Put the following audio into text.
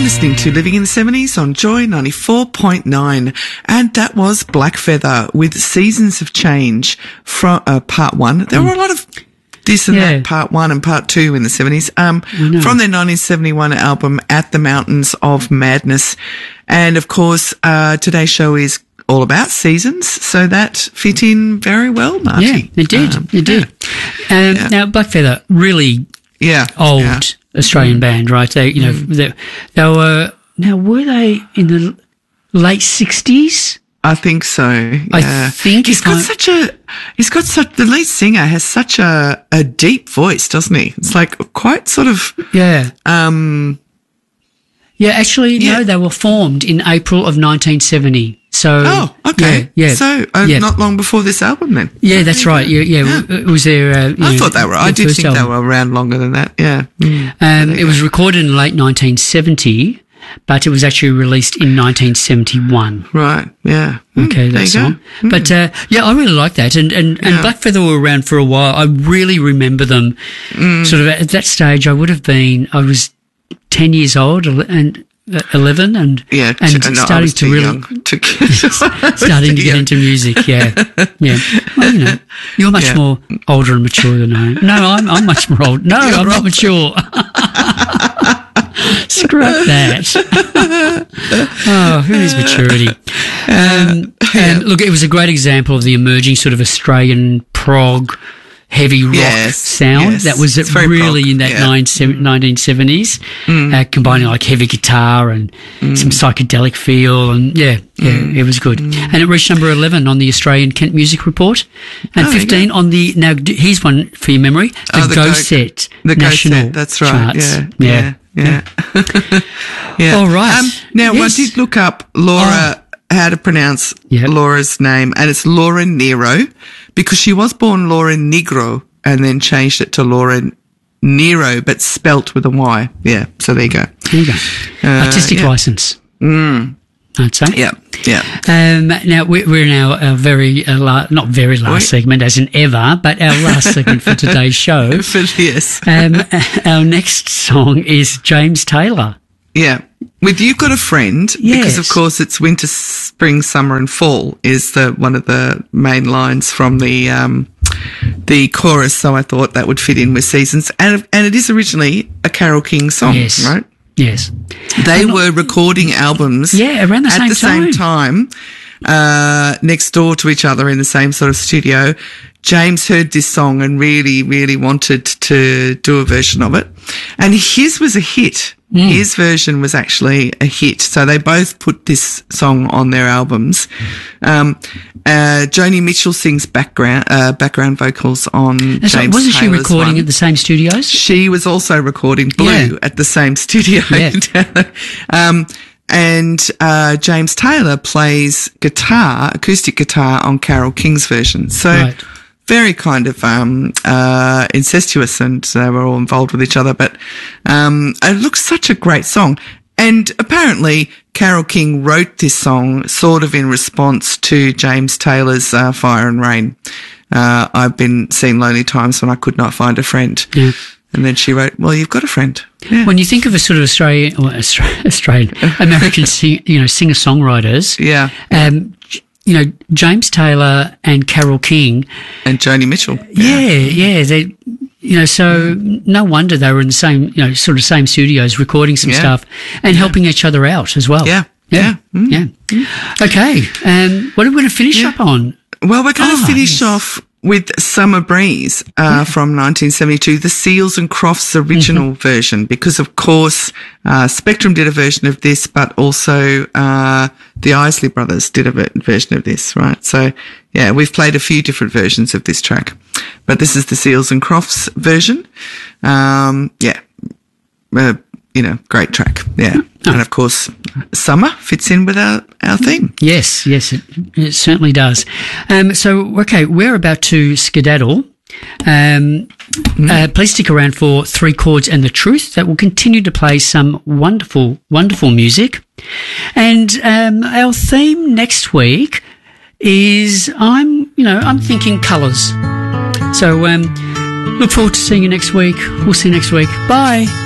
listening to Living in the 70s on Joy 94.9. And that was Blackfeather with Seasons of Change from part one. There were a lot of this and that, part one and part two in the 70s. From their 1971 album At the Mountains of Madness. And of course, today's show is all about seasons, so that fit in very well, Marty. Yeah, it did. It did. Now, Blackfeather, really old Australian band, right? They, you know, they were. Now, were they in the late 60s? I think so. Yeah. I think the lead singer has such a deep voice, doesn't he? It's like quite sort of no, they were formed in April of 1970. So okay. So not long before this album, then. Yeah, that's right. It was their. I thought they were. I did think they were around longer than that. Yeah. It was recorded in late 1970, but it was actually released in 1971. Right. Yeah. Okay, that song. But I really like that. And Blackfeather were around for a while. I really remember them. Sort of at that stage, I was 10 years old and 11 and starting to really starting to get into music. Yeah. Well, you know, you're much more older and mature than I am. No, I'm much more old. No, I'm not mature. Scrap that. Who is maturity? And look, it was a great example of the emerging sort of Australian prog heavy rock sound that was really in that 1970s, combining like heavy guitar and some psychedelic feel, and it was good. And it reached number 11 on the Australian Kent Music Report, and 15 on the, now here's one for your memory, the Go Set National That's right. Charts. Yeah. All right. Now, I did look up Laura, how to pronounce Laura's name, and it's Laura Nero, because she was born Laura Negro and then changed it to Laura Nero, but spelt with a Y. Yeah, so there you go. There you go. Artistic license. I'd say. Yeah. Now, we're in our very, not very last segment, as in ever, but our last segment for today's show. Yes. Our next song is James Taylor. Yeah. With You've Got a Friend, because of course it's winter, spring, summer and fall is one of the main lines from the chorus, so I thought that would fit in with seasons. And it is originally a Carole King song, right? Yes. They were recording albums around at the same time, next door to each other in the same sort of studio. James heard this song and really, really wanted to do a version of it. And his was a hit. His version was actually a hit. So they both put this song on their albums. Joni Mitchell sings background vocals on James Taylor's Wasn't she recording at the same studios? She was also recording Blue at the same studio. Yeah. And James Taylor plays acoustic guitar on Carole King's version. So very kind of incestuous, and they were all involved with each other. But it looks such a great song. And apparently Carole King wrote this song sort of in response to James Taylor's Fire and Rain. I've been seeing lonely times when I could not find a friend. Yeah. And then she wrote, well, you've got a friend. Yeah. When you think of a sort of Australian, American singer-songwriters, James Taylor and Carole King. And Joni Mitchell. They, so no wonder they were in the same, same studios recording some stuff and helping each other out as well. Yeah. Okay. What are we going to finish up on? Well, we're going to finish off with Summer Breeze from 1972, the Seals and Crofts original version, because, of course, Spectrum did a version of this, but also the Isley Brothers did a version of this, right? So, we've played a few different versions of this track, but this is the Seals and Crofts version. Great track, And, of course, summer fits in with our theme. Yes, it certainly does. We're about to skedaddle. Please stick around for Three Chords and the Truth. That will continue to play some wonderful, wonderful music. And our theme next week is, I'm thinking colours. So look forward to seeing you next week. We'll see you next week. Bye.